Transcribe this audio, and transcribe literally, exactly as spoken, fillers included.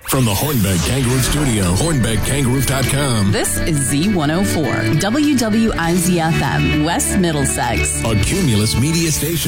From the Hornbeck Kangaroo Studio, hornbeck kangaroo dot com. This is Z one oh four, W W I Z F M, West Middlesex. A Cumulus Media Station.